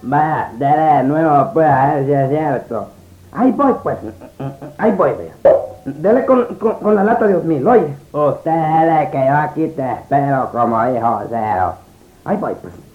Vaya, dele de nuevo, pues, a ver si es cierto. Ahí voy, pues. Ahí voy, vea. Dele con la lata de 2000, oye. Usted dele que yo aquí te espero como hijo cero. Ahí voy, pues.